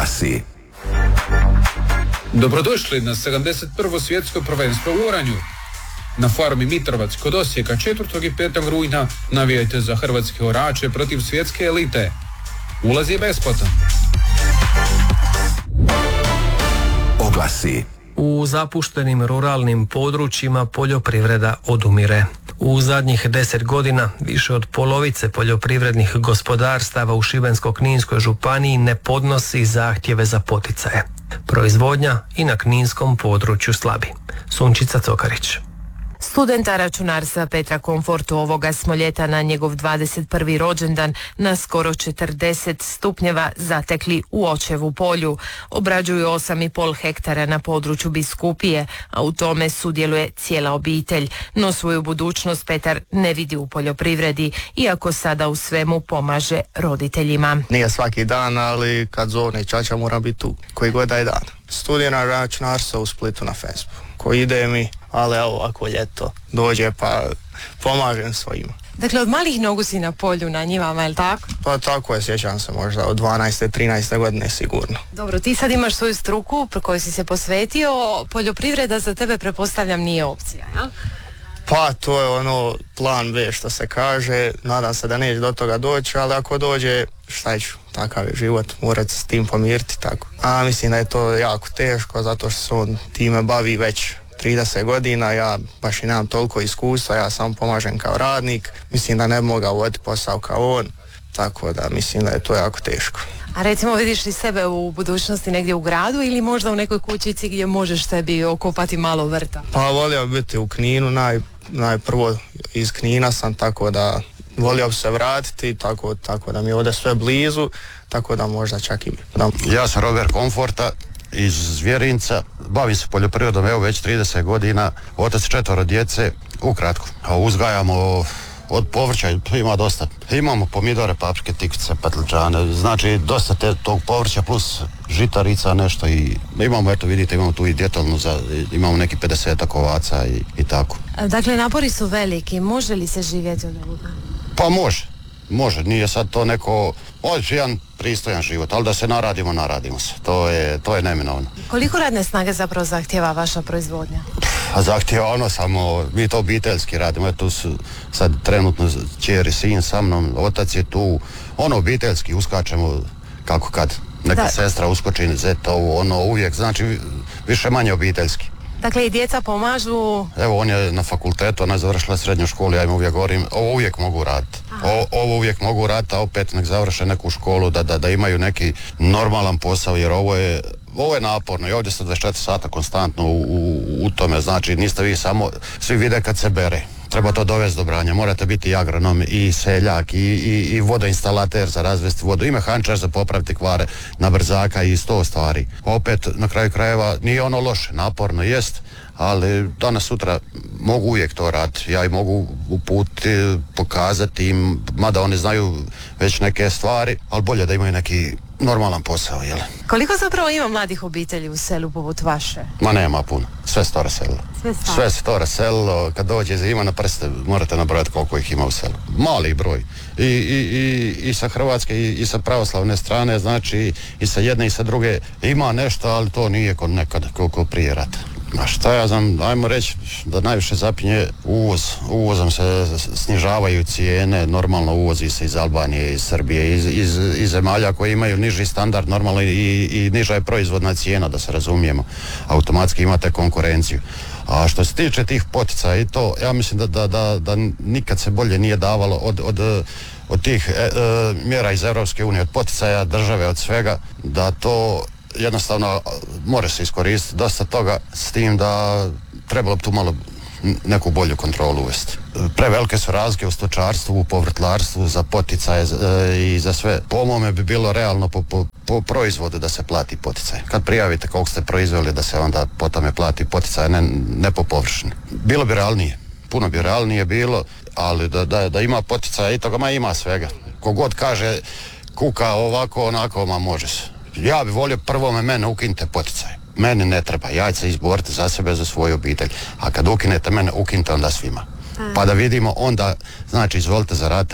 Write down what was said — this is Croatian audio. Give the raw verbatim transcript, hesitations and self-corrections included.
Oglasi. Dobrodošli na sedamdeset prvo svjetsko prvenstvo u oranju. Na farmi Mitrovac kod Osijeka četvrtog i petog rujna navijajte za hrvatske orače protiv svjetske elite. Ulaz je besplatan. Oglasi. U zapuštenim ruralnim područjima poljoprivreda odumire. U zadnjih deset godina više od polovice poljoprivrednih gospodarstava u Šibensko-kninskoj županiji ne podnosi zahtjeve za poticaje. Proizvodnja i na kninskom području slabi. Sunčica Cokarić. Studenta računarstva Petra Komfortu ovoga smo ljeta na njegov dvadeset prvi rođendan na skoro četrdeset stupnjeva zatekli u Očevu polju. Obrađuju osam i pol hektara na području biskupije, a u tome sudjeluje cijela obitelj. No svoju budućnost Petar ne vidi u poljoprivredi, iako sada u svemu pomaže roditeljima. Nije svaki dan, ali kad zovne čača mora biti tu, koji god da je dan. Studiram računarstva u Splitu na Facebooku. Ko ide mi, ali evo ako ljeto dođe pa pomažem svojima. Dakle, od malih nogu si na polju na njivama, je li tako? Pa tako je, sjećam se možda od dvanaeste trinaeste godine sigurno. Dobro, ti sad imaš svoju struku pro kojoj si se posvetio, poljoprivreda za tebe pretpostavljam nije opcija, ja? Pa to je ono plan B što se kaže, nadam se da neće do toga doći, ali ako dođe šta ću, takav je život, morat se s tim pomiriti tako. A mislim da je to jako teško zato što se on time bavi već trideset godina, ja baš i nemam toliko iskustva, ja samo pomažem kao radnik, mislim da ne bi mogao voditi posao kao on, tako da mislim da je to jako teško. A recimo vidiš li sebe u budućnosti negdje u gradu ili možda u nekoj kućici gdje možeš sebi okopati malo vrta? Pa volio bi biti u Kninu, naj, najprvo iz Knina sam, tako da volio bi se vratiti, tako, tako da mi je ovdje sve blizu, tako da možda čak i... Da. Ja sam Robert Komforta iz Zvjerinca, bavim se poljoprivredom evo već trideset godina, otac četvoro djece, ukratko. A uzgajamo od povrća, ima dosta. Imamo pomidore, paprike, tikvice, patliđane, znači dosta te, tog povrća plus žitarica nešto i imamo, eto vidite, imamo tu i djetelnu, za, imamo neki pedesetak ovaca i, i tako. Dakle, napori su veliki, može li se živjeti od ovoga? Pa može, može, nije sad to neko, može jedan pristojan život, ali da se naradimo, naradimo se, to je, to je neminovno. Koliko radne snage zapravo zahtjeva vaša proizvodnja? A zahtjeva ono samo, mi to obiteljski radimo, tu su sad trenutno kćer i sin sa mnom, otac je tu, ono obiteljski uskačemo kako kad, neka da. Sestra uskoči, zet ovo, ono uvijek, znači više manje obiteljski. Dakle i djeca pomažu? Evo on je na fakultetu, ona je završila srednju školu, ja im uvijek govorim, ovo uvijek mogu raditi. O, ovo uvijek mogu raditi, a opet nek završe neku školu, da, da, da imaju neki normalan posao, jer ovo je, ovo je naporno i ovdje ste dvadeset četiri sata konstantno u, u, u tome, znači niste vi samo, svi vide kad se bere. Treba to dovesti do branja, morate biti i agronom, i seljak, i, i, i vodoinstalater za razvesti vodu, i mehančar za popraviti kvare na brzaka i sto stvari. Opet, na kraju krajeva, nije ono loše, naporno jest, ali danas sutra mogu uvijek to raditi. Ja i mogu uputiti, pokazati im, mada oni znaju već neke stvari, ali bolje da imaju neki normalan posao, jel? Koliko zapravo ima mladih obitelji u selu poput vaše? Ma nema puno, sve se to raselilo. Sve, sve se to raselilo, kad dođe zima na prste morate nabrojati koliko ih ima u selu. Mali broj. I, i, i, i sa hrvatske i, i sa pravoslavne strane, znači i sa jedne i sa druge ima nešto, ali to nije kod nekada koliko prije rata. A šta ja znam, ajmo reći da najviše zapinje uvoz. Uvozom se snižavaju cijene, normalno uvozi se iz Albanije, iz Srbije, iz, iz, iz zemalja koje imaju niži standard, normalno i, i niža je proizvodna cijena, da se razumijemo. Automatski imate konkurenciju. A što se tiče tih poticaja i to, ja mislim da, da, da, da nikad se bolje nije davalo od, od, od tih e, e, mjera iz Europske unije, od poticaja države, od svega, da to jednostavno mora se iskoristiti dosta toga, s tim da trebalo bi tu malo neku bolju kontrolu uvesti. Prevelike su razlike u stočarstvu, u povrtlarstvu, za poticaje i za sve. Po mome bi bilo realno po, po, po proizvodu da se plati poticaj. Kad prijavite koliko ste proizveli, da se onda po tome plati poticaj, ne, ne po površini. Bilo bi realnije, puno bi realnije bilo, ali da, da, da ima poticaja i toga, ma ima svega. Kogod kaže kuka ovako, onako, ma može se. Ja bi volio prvo me mene ukinite poticaj. Meni ne treba, ja ću se izboriti za sebe, za svoju obitelj. A kad ukinete mene, ukinite onda svima. Pa da vidimo onda, znači izvolite zaradite